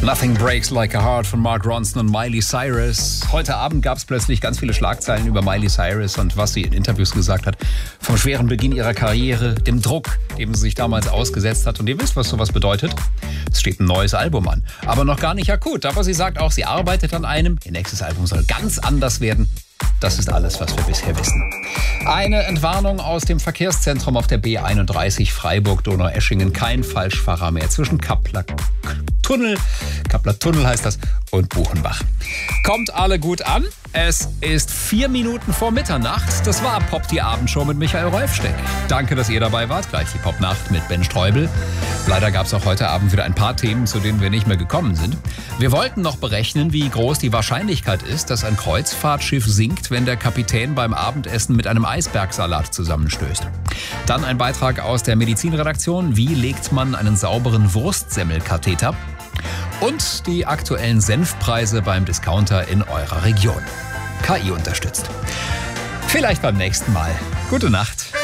Nothing Breaks Like a Heart von Mark Ronson und Miley Cyrus. Heute Abend gab es plötzlich ganz viele Schlagzeilen über Miley Cyrus und was sie in Interviews gesagt hat. Vom schweren Beginn ihrer Karriere, dem Druck, dem sie sich damals ausgesetzt hat. Und ihr wisst, was sowas bedeutet. Es steht ein neues Album an. Aber noch gar nicht akut. Aber sie sagt auch, sie arbeitet an einem. Ihr nächstes Album soll ganz anders werden. Das ist alles, was wir bisher wissen. Eine Entwarnung aus dem Verkehrszentrum auf der B31 Freiburg-Donaueschingen. Kein Falschfahrer mehr zwischen Kappler Tunnel heißt das, und Buchenbach. Kommt alle gut an. Es ist 4 Minuten vor Mitternacht. Das war Pop die Abendshow mit Michael Rolfsteck. Danke, dass ihr dabei wart. Gleich die Popnacht mit Ben Streubel. Leider gab es auch heute Abend wieder ein paar Themen, zu denen wir nicht mehr gekommen sind. Wir wollten noch berechnen, wie groß die Wahrscheinlichkeit ist, dass ein Kreuzfahrtschiff sinkt, wenn der Kapitän beim Abendessen mit einem Eisbergsalat zusammenstößt. Dann ein Beitrag aus der Medizinredaktion. Wie legt man einen sauberen Wurstsemmelkatheter? Und die aktuellen Senfpreise beim Discounter in eurer Region. KI unterstützt. Vielleicht beim nächsten Mal. Gute Nacht.